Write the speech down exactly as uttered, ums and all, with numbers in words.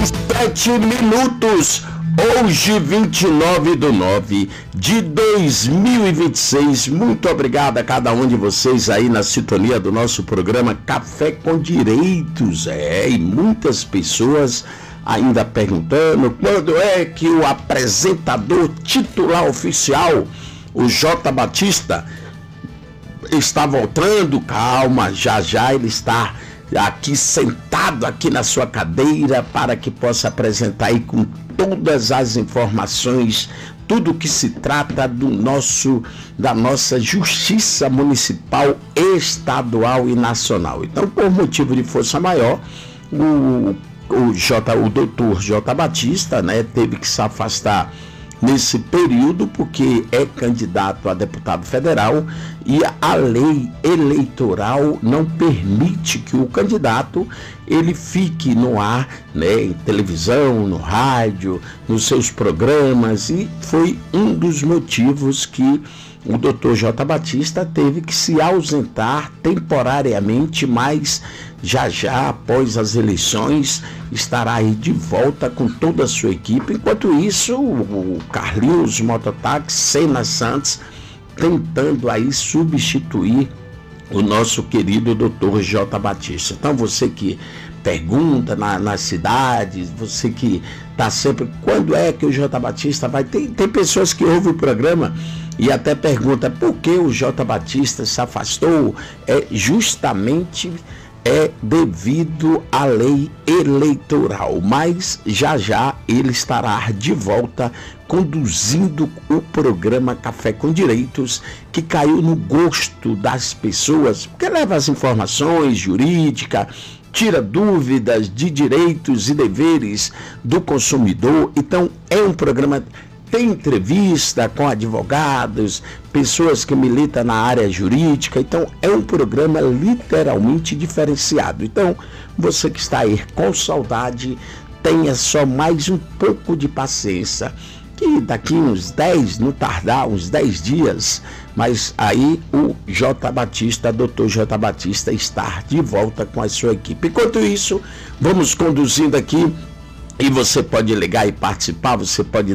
Sete minutos, hoje vinte e nove de nove de dois mil e vinte e seis. Muito obrigado a cada um de vocês aí na sintonia do nosso programa Café com Direitos. É, e muitas pessoas ainda perguntando quando é que o apresentador titular oficial, o J. Batista, está voltando. Calma, já já ele está aqui sentado aqui na sua cadeira para que possa apresentar aí com todas as informações, tudo que se trata do nosso, da nossa justiça municipal, estadual e nacional. Então, por motivo de força maior, o, o, J, o doutor J. Batista, né, teve que se afastar nesse período, porque é candidato a deputado federal e a lei eleitoral não permite que o candidato ele fique no ar, né, em televisão, no rádio, nos seus programas, e foi um dos motivos que o doutor J. Batista teve que se ausentar temporariamente, mas já já após as eleições estará aí de volta com toda a sua equipe. Enquanto isso, o Carlinhos Mototáxi, Sena Santos, tentando aí substituir o nosso querido doutor J. Batista. Então você que pergunta na, nas cidades, você que está sempre, quando é que o J. Batista vai? Tem, tem pessoas que ouvem o programa e até perguntam por que o J. Batista se afastou. É justamente é devido à lei eleitoral, mas já já ele estará de volta conduzindo o programa Café com Direitos, que caiu no gosto das pessoas, porque leva as informações jurídicas, tira dúvidas de direitos e deveres do consumidor. Então é um programa, tem entrevista com advogados, pessoas que militam na área jurídica. Então é um programa literalmente diferenciado. Então você que está aí com saudade, tenha só mais um pouco de paciência, que daqui uns dez, no tardar, uns dez dias, mas aí o J. Batista, doutor J. Batista, está de volta com a sua equipe. Enquanto isso, vamos conduzindo aqui, e você pode ligar e participar, você pode